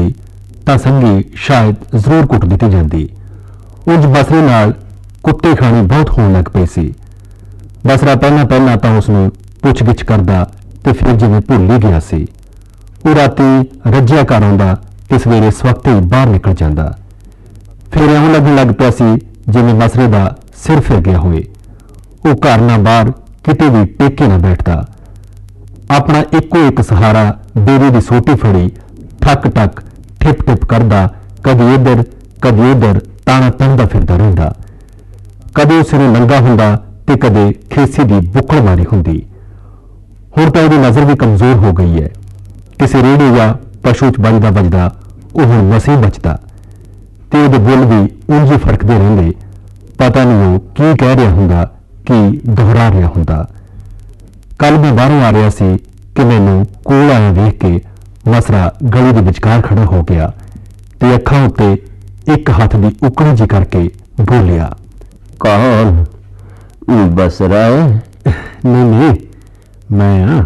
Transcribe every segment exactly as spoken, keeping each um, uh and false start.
ਹੁੰਦੀ ਤਾਂ ਸੰਗੀ ਸ਼ਾਇਦ ਜ਼ਰੂਰ ਕੁੱਟ ਦਿੱਤੀ ਜਾਂਦੀ। ਉਂਝ ਬਸਰੇ ਨਾਲ ਕੁੱਤੇ ਖਾਣੀ ਬਹੁਤ ਹੋਣ ਲੱਗ ਪਈ ਸੀ। ਬਸਰਾ ਪਹਿਲਾਂ ਪਹਿਲਾਂ ਤਾਂ ਉਸਨੂੰ ਪੁੱਛ-ਗਿੱਛ ਕਰਦਾ ਤੇ ਫਿਰ ਜਿਵੇਂ ਭੁੱਲ ਹੀ ਗਿਆ ਸੀ। ਉਹ ਰਾਤੀ ਰੱਜਿਆ ਘਰ ਆਉਂਦਾ ਤੇ ਸਵੇਰੇ ਸਵਖਤੇ ਹੀ ਬਾਹਰ ਨਿਕਲ ਜਾਂਦਾ। ਫਿਰ ਇਉਂ ਲੱਗਣ ਲੱਗ ਪਿਆ ਸੀ ਜਿਵੇਂ ਬਸਰੇ ਦਾ ਸਿਰ ਫਿਰ ਗਿਆ ਹੋਵੇ। ਉਹ ਘਰ ਨਾ ਬਾਹਰ ਕਿਤੇ ਵੀ ਟੇਕੇ ਨਾ ਬੈਠਦਾ। ਆਪਣਾ ਇੱਕੋ ਇੱਕ ਸਹਾਰਾ ਬੇਰੀ ਦੀ ਸੋਟੀ ਫੜੀ ਠੱਕ ਠੱਕ ਠਿਪ ਠਿਪ ਕਰਦਾ ਕਦੀ ਇੱਧਰ ਕਦੀ ਉੱਧਰ ਤਾਣਾ ਤਣਦਾ ਫਿਰਦਾ ਰਹਿੰਦਾ। ਕਦੇ ਉਸ ਨੂੰ ਨੰਗਾ ਹੁੰਦਾ ਤੇ ਕਦੇ ਖੇਸੀ ਦੀ ਬੁੱਕਲ ਮਾਰੀ ਹੁੰਦੀ। ਹੁਣ ਤਾਂ ਉਹਦੀ ਨਜ਼ਰ ਵੀ ਕਮਜ਼ੋਰ ਹੋ ਗਈ ਹੈ। ਕਿਸੇ ਰੇੜੇ ਜਾਂ ਪਸ਼ੂ ਚ ਵੱਜਦਾ ਵੱਜਦਾ ਉਹ ਹੁਣ ਮਸੀਂ ਬਚਦਾ ਤੇ ਉਹਦੇ ਬੁੱਲ ਵੀ ਉਂਝ ਹੀ ਫੜਕਦੇ ਰਹਿੰਦੇ। ਪਤਾ ਨਹੀਂ ਉਹ ਕੀ ਕਹਿ ਰਿਹਾ ਹੁੰਦਾ, ਕੀ ਦੁਹਰਾ ਰਿਹਾ ਹੁੰਦਾ। ਕੱਲ ਮੈਂ ਬਾਹਰੋਂ ਆ ਰਿਹਾ ਸੀ ਕਿ ਮੈਨੂੰ ਕੋਲ ਆਇਆ ਵੇਖ ਕੇ ਬਸਰਾ ਗਲੀ ਦੇ ਵਿਚਕਾਰ ਖੜਾ ਹੋ ਗਿਆ ਤੇ ਅੱਖਾਂ ਉੱਤੇ ਇੱਕ ਹੱਥ ਦੀ ਉਕਣੀ ਜੀ ਕਰਕੇ ਬੋਲਿਆ, ਕੌਣ? ਬਸਰਾ ਹੈ? ਨਹੀਂ ਨਹੀਂ, ਮੈਂ ਆ।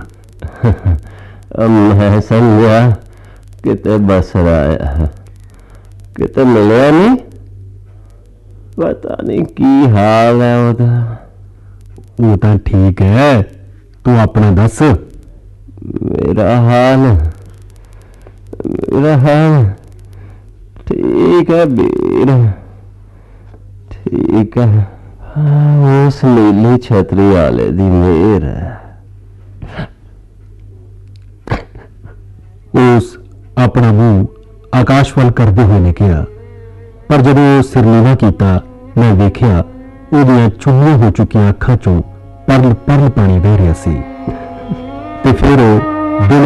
ਮੈਂ ਸਮਝਿਆ ਕਿਤੇ ਬਸਰਾ ਆਇਆ, ਕਿਤੇ ਮਿਲਿਆ ਨਹੀਂ। ਪਤਾ ਨਹੀਂ ਕੀ ਹਾਲ ਹੈ ਉਹਦਾ। ਉਹ ਤਾਂ ਠੀਕ ਹੈ, ਤੂੰ ਆਪਣਾ ਦੱਸ। ਮੇਰਾ ਹਾਲ ਮੇਰਾ ਹਾਲ ਠੀਕ ਹੈ ਵੀਰ, ਠੀਕ ਹੈ। ਉਸ ਨੀਲੀ ਛਤਰੀ ਵਾਲੇ ਦੀ ਮਿਹਰ ਹੈ। ਉਸ ਆਪਣਾ ਮੂੰਹ ਆਕਾਸ਼ ਵੱਲ ਕਰਦੇ ਹੋਏ ਨੇ ਕਿਹਾ, ਪਰ ਜਦੋਂ ਉਹ ਸਿਰ ਨੀਵਾਂ ਕੀਤਾ ਮੈਂ ਵੇਖਿਆ ਉਹਦੀਆਂ ਚੁੰਨੀਆਂ ਹੋ ਚੁੱਕੀਆਂ ਅੱਖਾਂ ਚੋਂ ਪਰਲ ਪਰਲ ਪਾਣੀ ਵਹਿ ਰਿਹਾ ਸੀ ਤੇ ਫਿਰ ਉਹ ਬਿਨਾਂ